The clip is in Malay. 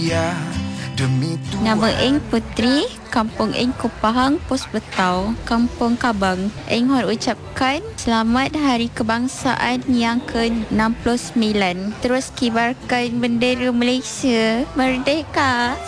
setia demi Tuhan. Nama Eng Putri, Kampung Eng Kupahang, Pos Betau, Kampung Kabang. Eng Hon ucapkan selamat Hari Kebangsaan yang ke-69. Terus kibarkan bendera Malaysia merdeka.